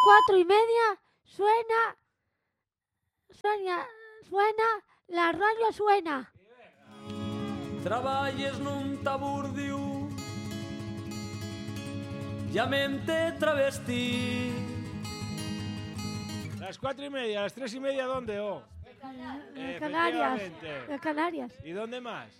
4:30 suena, la radio suena. Traballes nun taburdio, llamamente travesti. Las 4:30, las 3:30, ¿dónde? Canarias. Efectivamente. De Canarias. ¿Y dónde más?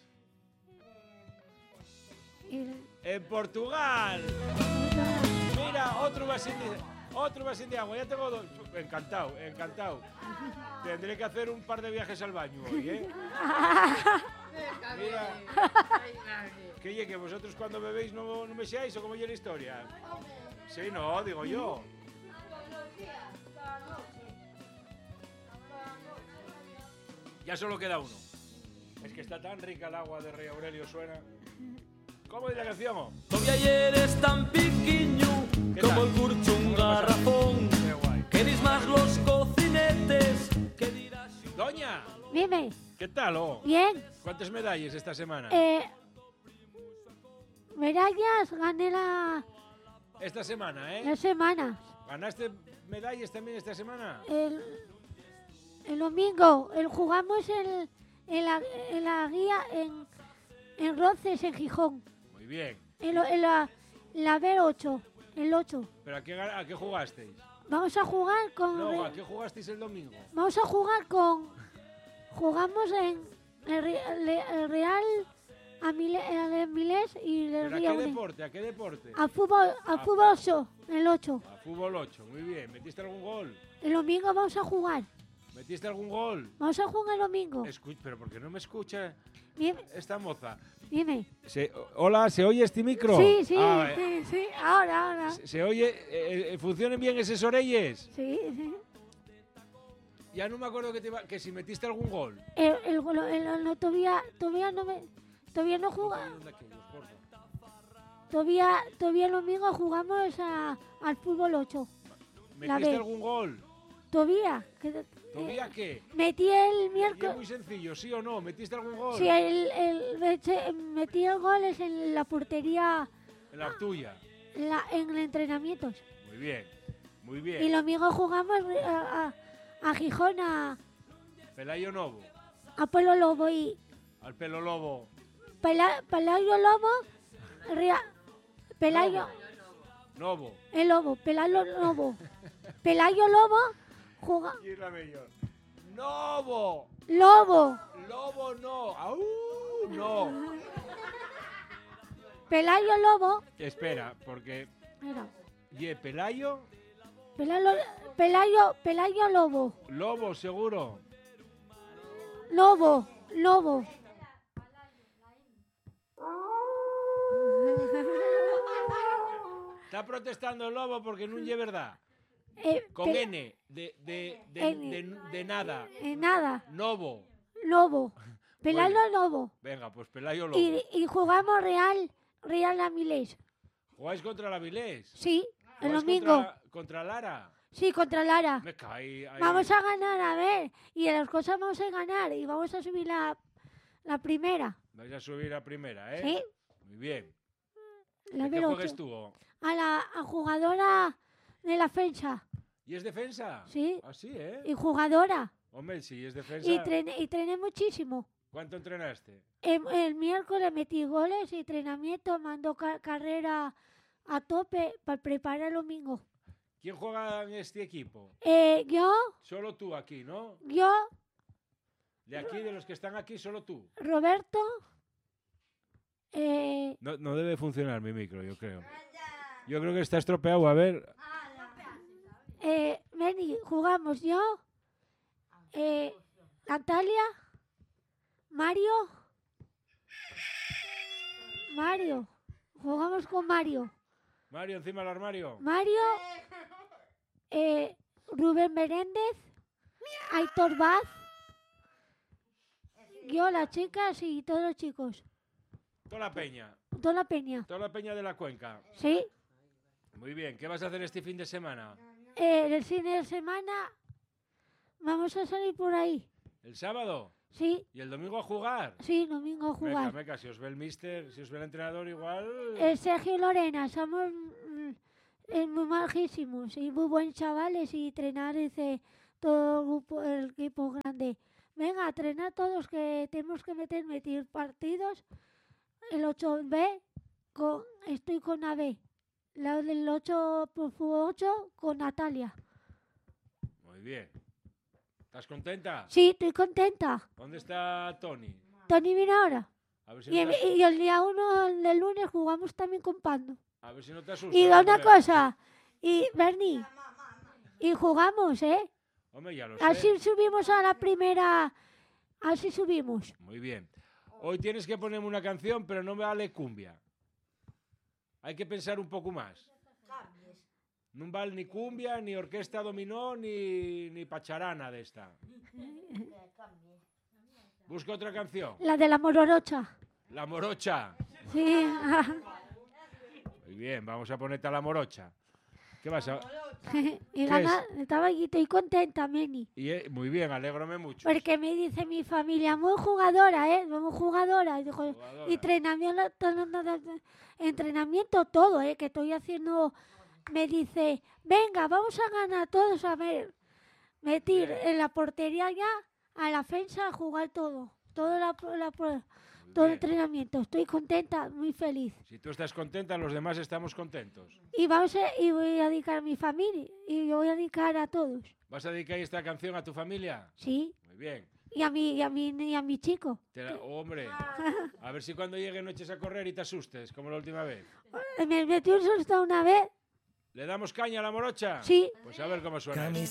Y- En Portugal. Mira, otro vasín de agua. Ya tengo dos. Encantado. Tendré que hacer un par de viajes al baño hoy, ¿eh? Mira. Que vosotros cuando bebéis no me seáis o como yo la historia. Sí, no, digo yo. Ya solo queda uno. Es que está tan rica el agua de Rey Aurelio, suena. ¿Cómo es la canción? Todavía eres tan piquiño como el curcho un garrafón. Qué guay. Queréis más los cocinetes que dirás. Doña, Dime, ¿qué tal? bien. ¿Cuántas medallas esta semana? Medallas gané Esta semana, ¿eh? la semana. ¿Ganaste medallas también esta semana? El domingo jugamos en la guía en Roces, en Gijón. Muy bien. En la B8, el 8. ¿Pero a qué jugasteis? Vamos a jugar con... No, ¿a qué jugasteis el domingo? Vamos a jugar con... Jugamos en el Real Amilés y el ¿Pero Río. ¿A qué deporte? A fútbol 8, el 8. A fútbol 8, muy bien. ¿Metiste algún gol? El domingo vamos a jugar. ¿Metiste algún gol? Vamos a jugar el domingo. Pero ¿por qué no me escucha Dime. esta moza? Dime. Hola, ¿se oye este micro? Sí, sí, Ah, sí. Ahora. ¿Se oye? ¿Funcionan bien esos orelles? Sí. Ya no me acuerdo que si metiste algún gol. Todavía no jugamos. Todavía el domingo jugamos al fútbol 8. ¿Metiste algún gol? Todavía. ¿Todavía qué? Metí el Es miércoles. muy sencillo, ¿sí o no? ¿Metiste algún gol? Sí, metí el gol en la portería, En la tuya. en el entrenamiento. Muy bien, muy Y bien. el domingo jugamos a Gijón, Pelayo Novo, a Pueblo Lobo y al Pelo Lobo. Pelayo Lobo, Pelayo, Novo. el Lobo, Pelayo Lobo. Pelayo Lobo, Y es la mejor. Novo. Lobo, Lobo no. ¡Au! No. Pelayo Lobo. Espera, porque... Mira, Pelayo... Pelayo Lobo. Lobo, seguro. Lobo. Está protestando el lobo porque no es verdad. Con N, de nada. Nada. Novo. Lobo. Pelayo Lobo. Venga, pues Pelayo Lobo. Y jugamos Real Amilés. ¿Jugáis contra la Vilés? Sí, el ¿Jugáis domingo. Contra Lara? Sí, contra Lara. Me caí ahí. Vamos a ganar, a ver. Y en las cosas vamos a ganar. Y vamos a subir la primera. Vais a subir a primera, ¿eh? Sí. Muy bien. La ¿De qué B8. juegues tú? A la jugadora de la defensa. ¿Y es defensa? Sí. Así, ¿eh? Y jugadora. Hombre, si es defensa... Y trené muchísimo. ¿Cuánto entrenaste? El miércoles metí goles y entrenamiento, mando carrera a tope para preparar el domingo. ¿Quién juega en este equipo? Yo, Solo tú aquí, ¿no? De aquí, de los que están aquí, solo tú. Roberto, No debe funcionar mi micro, yo creo. Yo creo que está estropeado, a ver. Meni, jugamos yo, Natalia, Mario, jugamos con Mario, Encima del armario. Rubén Meréndez, Aitor Vaz, yo, las chicas y todos los chicos, Toda la peña. toda la peña. Toda la peña de la cuenca. Sí, Muy bien. ¿Qué vas a hacer este fin de semana? el fin de semana vamos a salir por ahí. ¿El sábado? Sí, ¿Y el domingo a jugar? sí, domingo a jugar. Meca, si os ve el mister, si os ve el entrenador, igual... Sergio y Lorena, somos muy majísimos y muy buenos chavales y entrenar todo el equipo grande. Venga, a entrenar todos que tenemos que meter partidos. El 8B, estoy con AB. La del 8x8 con Natalia. Muy bien. ¿Estás contenta? Sí, estoy contenta. ¿Dónde está Tony? Tony viene ahora. A ver si Y, no te, y el día 1 del lunes jugamos también con Pando. a ver si no te asustas. Y hombre. una cosa, y Bernie, y jugamos, ¿eh? Hombre, ya lo sé. Así subimos a la primera, así subimos. Muy bien. Hoy tienes que ponerme una canción, pero no me vale cumbia. Hay que pensar un poco más. No vale ni cumbia, ni orquesta dominó, ni pacharana de esta. Busca otra canción. La de la Mororocha. La morocha. Sí. Muy bien, vamos a ponerte a la morocha. ¿Qué vas a...? Y estaba aquí, estoy contenta, Meni. Muy bien, alégrome mucho. Porque me dice mi familia, muy jugadora, ¿eh? Muy jugadora. Y dijo, Jugadora. y entrenamiento todo, ¿eh? Que estoy haciendo. Me dice, venga, vamos a ganar todos a ver. Metir Bien. en la portería ya, a la defensa, a jugar todo. Todo Muy todo el bien. entrenamiento. Estoy contenta, muy feliz. Si tú estás contenta, los demás estamos contentos. Y y voy a dedicar a mi familia. Y yo voy a dedicar a todos. ¿Vas a dedicar esta canción a tu familia? Sí. Muy bien. Y a mi chico. Hombre, a ver si cuando llegue no eches a correr y te asustes, como la última vez. Me metió un susto una vez. ¿Le damos caña a la morocha? Sí. Pues a ver cómo suena.